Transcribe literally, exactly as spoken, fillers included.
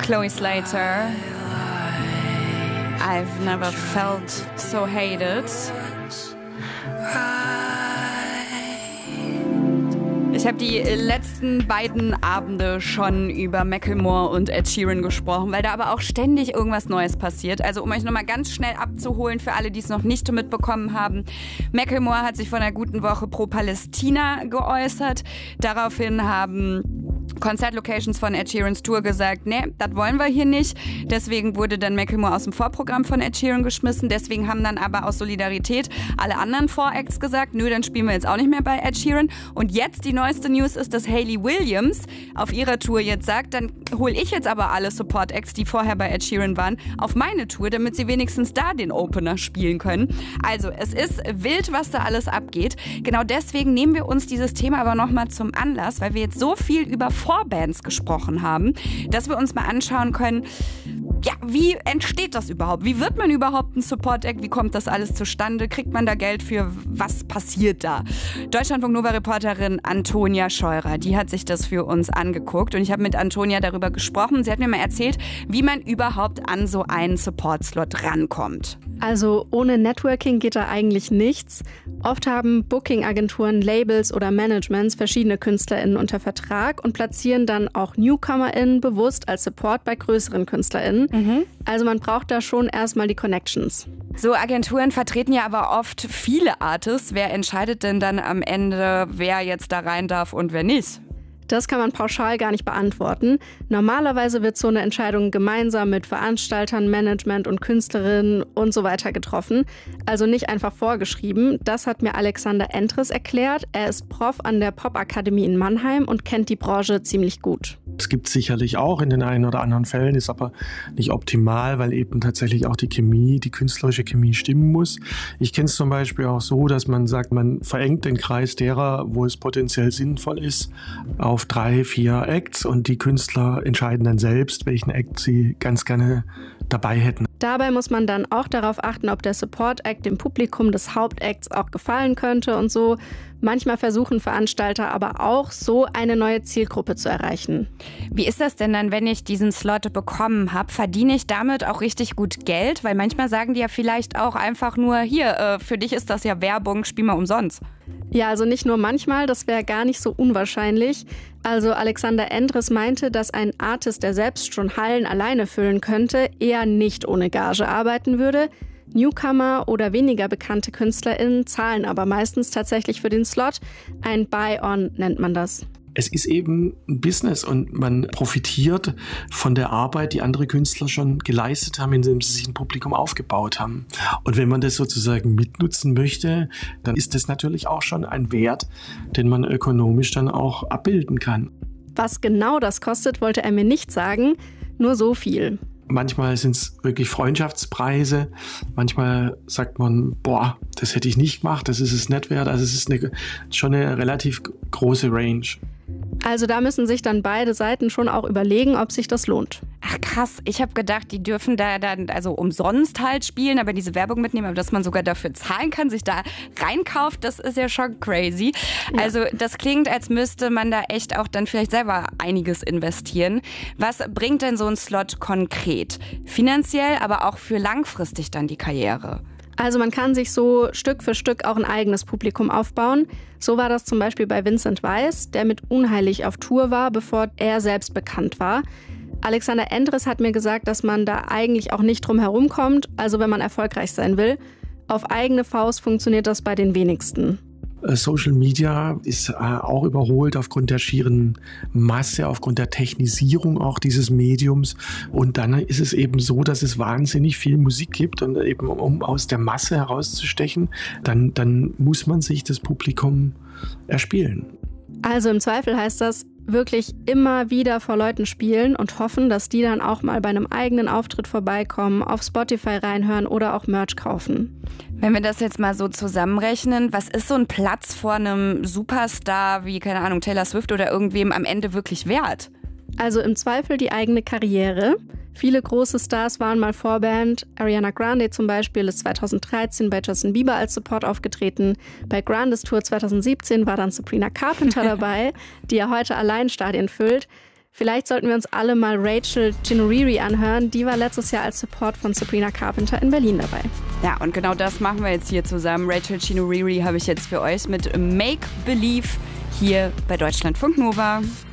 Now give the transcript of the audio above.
Chloe Slater. I've never felt so hated. Ich habe die letzten beiden Abende schon über Macklemore und Ed Sheeran gesprochen, weil da aber auch ständig irgendwas Neues passiert. Also um euch nochmal ganz schnell abzuholen für alle, die es noch nicht mitbekommen haben. Macklemore hat sich vor einer guten Woche pro Palästina geäußert. Daraufhin haben Konzertlocations von Ed Sheerans Tour gesagt, nee, das wollen wir hier nicht. Deswegen wurde dann Macklemore aus dem Vorprogramm von Ed Sheeran geschmissen. Deswegen haben dann aber aus Solidarität alle anderen Voracts gesagt, nö, dann spielen wir jetzt auch nicht mehr bei Ed Sheeran. Und jetzt die neueste News ist, dass Hayley Williams auf ihrer Tour jetzt sagt, dann hole ich jetzt aber alle Support-Acts, die vorher bei Ed Sheeran waren, auf meine Tour, damit sie wenigstens da den Opener spielen können. Also es ist wild, was da alles abgeht. Genau deswegen nehmen wir uns dieses Thema aber nochmal zum Anlass, weil wir jetzt so viel über Vorbands gesprochen haben, dass wir uns mal anschauen können, ja, wie entsteht das überhaupt? Wie wird man überhaupt ein Support-Act? Wie kommt das alles zustande? Kriegt man da Geld für? Was passiert da? Deutschlandfunk-Nova-Reporterin Antonia Scheurer, die hat sich das für uns angeguckt und ich habe mit Antonia darüber gesprochen. Sie hat mir mal erzählt, wie man überhaupt an so einen Support-Slot rankommt. Also ohne Networking geht da eigentlich nichts. Oft haben Booking-Agenturen, Labels oder Managements verschiedene KünstlerInnen unter Vertrag und platzieren dann auch NewcomerInnen bewusst als Support bei größeren KünstlerInnen. Mhm. Also man braucht da schon erstmal die Connections. So Agenturen vertreten ja aber oft viele Artists. Wer entscheidet denn dann am Ende, wer jetzt da rein darf und wer nicht? Das kann man pauschal gar nicht beantworten. Normalerweise wird so eine Entscheidung gemeinsam mit Veranstaltern, Management und Künstlerinnen und so weiter getroffen. Also nicht einfach vorgeschrieben. Das hat mir Alexander Endres erklärt. Er ist Prof an der Popakademie in Mannheim und kennt die Branche ziemlich gut. Es gibt sicherlich auch in den einen oder anderen Fällen, ist aber nicht optimal, weil eben tatsächlich auch die Chemie, die künstlerische Chemie stimmen muss. Ich kenne es zum Beispiel auch so, dass man sagt, man verengt den Kreis derer, wo es potenziell sinnvoll ist, auf drei, vier Acts und die Künstler entscheiden dann selbst, welchen Act sie ganz gerne dabei hätten. Dabei muss man dann auch darauf achten, ob der Support-Act dem Publikum des Hauptacts auch gefallen könnte und so. Manchmal versuchen Veranstalter aber auch, so eine neue Zielgruppe zu erreichen. Wie ist das denn dann, wenn ich diesen Slot bekommen habe? Verdiene ich damit auch richtig gut Geld? Weil manchmal sagen die ja vielleicht auch einfach nur, hier, äh, für dich ist das ja Werbung, spiel mal umsonst. Ja, also nicht nur manchmal, das wäre gar nicht so unwahrscheinlich. Also Alexander Endres meinte, dass ein Artist, der selbst schon Hallen alleine füllen könnte, eher nicht ohne Gage arbeiten würde. Newcomer oder weniger bekannte KünstlerInnen zahlen aber meistens tatsächlich für den Slot. Ein Buy-on nennt man das. Es ist eben ein Business und man profitiert von der Arbeit, die andere Künstler schon geleistet haben, indem sie sich ein Publikum aufgebaut haben. Und wenn man das sozusagen mitnutzen möchte, dann ist das natürlich auch schon ein Wert, den man ökonomisch dann auch abbilden kann. Was genau das kostet, wollte er mir nicht sagen, nur so viel. Manchmal sind es wirklich Freundschaftspreise. Manchmal sagt man, boah, das hätte ich nicht gemacht, das ist es nicht wert. Also es ist eine, schon eine relativ große Range. Also da müssen sich dann beide Seiten schon auch überlegen, ob sich das lohnt. Ach krass, ich habe gedacht, die dürfen da dann also umsonst halt spielen, aber diese Werbung mitnehmen, aber dass man sogar dafür zahlen kann, sich da reinkauft, das ist ja schon crazy. Ja. Also das klingt, als müsste man da echt auch dann vielleicht selber einiges investieren. Was bringt denn so ein Slot konkret? Finanziell, aber auch für langfristig dann die Karriere? Also man kann sich so Stück für Stück auch ein eigenes Publikum aufbauen. So war das zum Beispiel bei Vincent Weiss, der mit Unheilig auf Tour war, bevor er selbst bekannt war. Alexander Endres hat mir gesagt, dass man da eigentlich auch nicht drum herum kommt, also wenn man erfolgreich sein will. Auf eigene Faust funktioniert das bei den wenigsten. Social Media ist auch überholt aufgrund der schieren Masse, aufgrund der Technisierung auch dieses Mediums. Und dann ist es eben so, dass es wahnsinnig viel Musik gibt und eben um aus der Masse herauszustechen, dann, dann muss man sich das Publikum erspielen. Also im Zweifel heißt das, wirklich immer wieder vor Leuten spielen und hoffen, dass die dann auch mal bei einem eigenen Auftritt vorbeikommen, auf Spotify reinhören oder auch Merch kaufen. Wenn wir das jetzt mal so zusammenrechnen, was ist so ein Platz vor einem Superstar wie, keine Ahnung, Taylor Swift oder irgendwem am Ende wirklich wert? Also im Zweifel die eigene Karriere. Viele große Stars waren mal Vorband. Ariana Grande zum Beispiel ist zweitausenddreizehn bei Justin Bieber als Support aufgetreten. Bei Grandes Tour zweitausendsiebzehn war dann Sabrina Carpenter dabei, die ja heute allein Stadien füllt. Vielleicht sollten wir uns alle mal Rachel Ginuriri anhören. Die war letztes Jahr als Support von Sabrina Carpenter in Berlin dabei. Ja, und genau das machen wir jetzt hier zusammen. Rachel Ginuriri habe ich jetzt für euch mit Make Believe hier bei Deutschlandfunk Nova.